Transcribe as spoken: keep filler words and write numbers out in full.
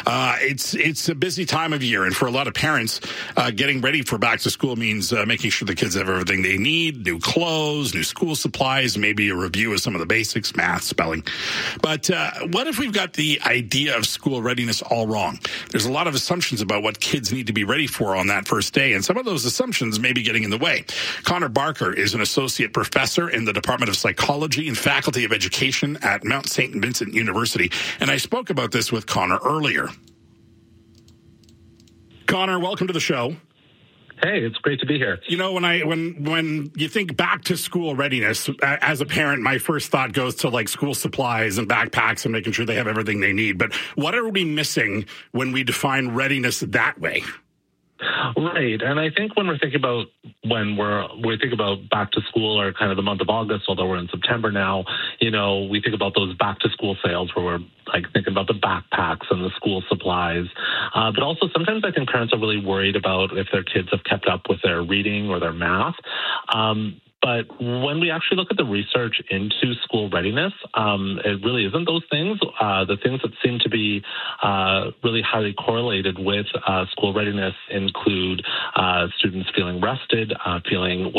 Uh, it's it's a busy time of year, and for a lot of parents, uh, getting ready for back to school means uh, making sure the kids have everything they need, new clothes, new school supplies, maybe a review of some of the basics, math, spelling. But uh, what if we've got the idea of school readiness all wrong? There's a lot of assumptions about what kids need to be ready for on that first day, and some of those assumptions may be getting in the way. Connor Barker is an associate professor in the Department of Psychology and Faculty of Education at Mount Saint Vincent University, and I spoke about this with Connor earlier. Connor, welcome to the show. Hey, it's great to be here. You know, when I when when you think back to school readiness, as a parent, my first thought goes to like school supplies and backpacks and making sure they have everything they need. But what are we missing when we define readiness that way? Right. And I think when we're thinking about when we're we think about back to school or kind of the month of August, although we're in September now, you know, we think about those back to school sales where we're like thinking about the backpacks and the school supplies. Uh, but also sometimes I think parents are really worried about if their kids have kept up with their reading or their math. Um, But when we actually look at the research into school readiness, um, it really isn't those things. Uh, the things that seem to be uh, really highly correlated with uh, school readiness include uh, students feeling rested, uh, feeling